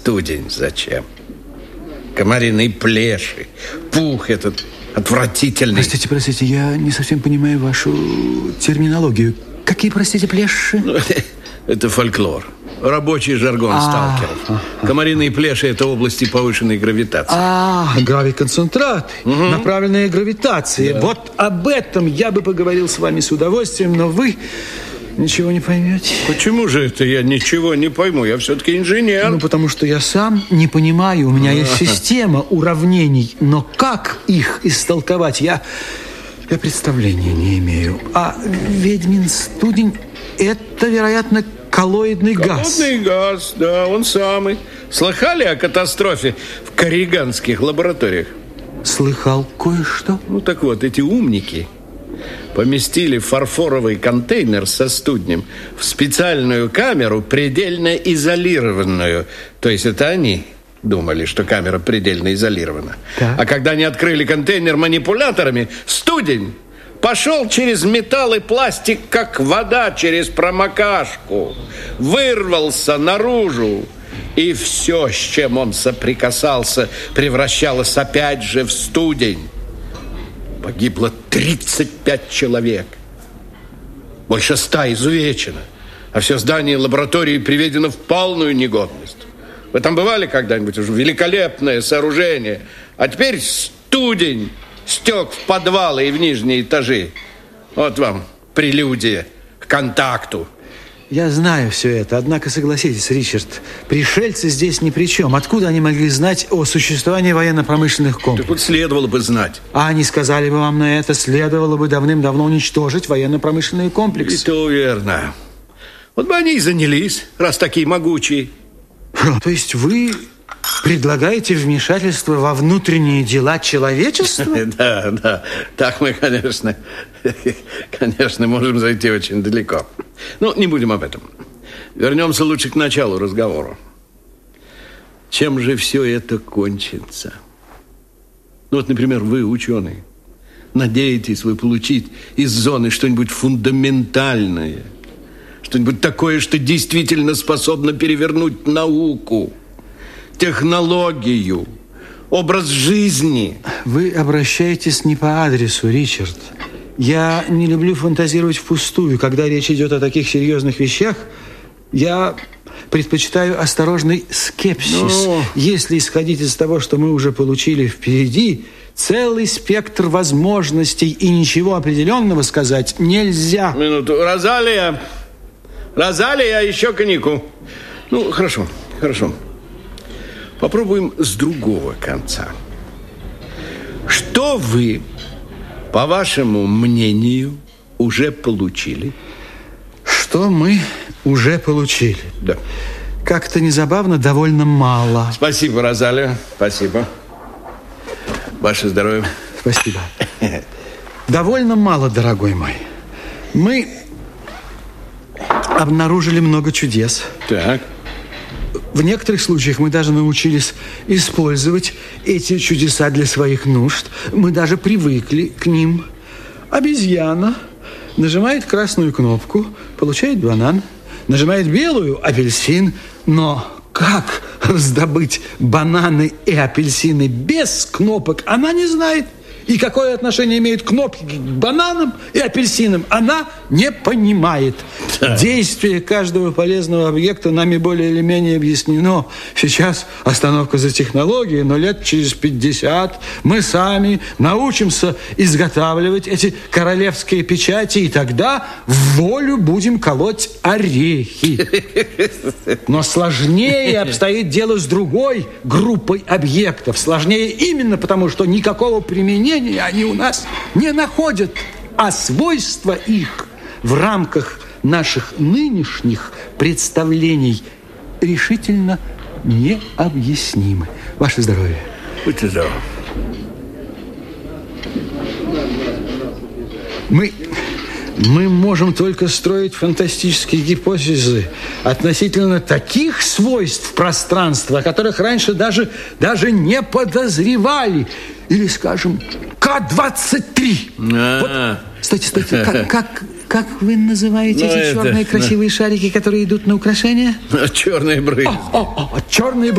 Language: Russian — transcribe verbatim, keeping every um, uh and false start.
студень зачем? Комариные плеши, пух этот отвратительный. Простите, простите, я не совсем понимаю вашу терминологию. Какие, простите, плеши? Это фольклор. Рабочий жаргон сталкеров. Комариные плеши – это области повышенной гравитации. А, гравиконцентраты, угу. Направленная гравитация. Да. Вот об этом я бы поговорил с вами с удовольствием, но вы ничего не поймете. Почему же это я ничего не пойму? Я все-таки инженер. Ну, потому что я сам не понимаю. У меня есть система уравнений, но как их истолковать, я, я представления не имею. А ведьмин студень – это, вероятно, коллоидный газ. Коллоидный газ, да, он самый. Слыхали о катастрофе в корриганских лабораториях? Слыхал кое-что. Ну, так вот, эти умники поместили фарфоровый контейнер со студнем в специальную камеру, предельно изолированную. То есть это они думали, что камера предельно изолирована. Так. А когда они открыли контейнер манипуляторами, студень пошел через металл и пластик, как вода через промокашку. Вырвался наружу. И все, с чем он соприкасался, превращалось опять же в студень. Погибло тридцать пять человек. Больше ста изувечено. А все здание лаборатории приведено в полную негодность. Вы там бывали когда-нибудь уже? Великолепное сооружение. А теперь студень стек в подвалы и в нижние этажи. Вот вам прелюдия к контакту. Я знаю все это, однако согласитесь, Ричард, пришельцы здесь ни при чем. Откуда они могли знать о существовании военно-промышленных комплексов? Так вот следовало бы знать. А они сказали бы вам на это, следовало бы давным-давно уничтожить военно-промышленные комплексы. И то верно. Вот бы они и занялись, раз такие могучие. То есть вы предлагаете вмешательство во внутренние дела человечества? Да, да. Так мы, конечно, конечно, можем зайти очень далеко. Ну, не будем об этом. Вернемся лучше к началу разговора. Чем же все это кончится? Ну, вот, например, вы, ученый, надеетесь вы получить из зоны что-нибудь фундаментальное, что-нибудь такое, что действительно способно перевернуть науку, технологию, образ жизни. Вы обращаетесь не по адресу, Ричард. Я не люблю фантазировать впустую. Когда речь идет о таких серьезных вещах, я предпочитаю осторожный скепсис. Но... Если исходить из того, что мы уже получили впереди, целый спектр возможностей, и ничего определенного сказать нельзя. Минуту. Розалия, Розалия, еще коньяку. Ну, хорошо, хорошо. Попробуем с другого конца. Что вы, по вашему мнению, уже получили? Что мы уже получили? Да. Как-то незабавно, довольно мало. Спасибо, Розалия, спасибо. Ваше здоровье. Спасибо. Довольно мало, дорогой мой. Мы обнаружили много чудес. Так. В некоторых случаях мы даже научились использовать эти чудеса для своих нужд. Мы даже привыкли к ним. Обезьяна нажимает красную кнопку, получает банан. Нажимает белую – апельсин. Но как раздобыть бананы и апельсины без кнопок, она не знает. И какое отношение имеют кнопки к бананам и апельсинам, она не понимает. Да. Действие каждого полезного объекта нами более или менее объяснено. Сейчас остановка за технологией, но лет через пятьдесят мы сами научимся изготавливать эти королевские печати, и тогда в волю будем колоть орехи. Но сложнее обстоит дело с другой группой объектов. Сложнее именно потому, что никакого применения они у нас не находят, а свойства их в рамках наших нынешних представлений решительно необъяснимы. Ваше здоровье. Будьте здоровы. Мы, мы можем только строить фантастические гипотезы относительно таких свойств пространства, о которых раньше даже, даже не подозревали. Или, скажем, К двадцать три. Вот, стойте, стойте. Как, как, как вы называете ну, эти это, черные красивые ну... шарики, которые идут на украшения? Черные брызги. О, о, о, черные брызги.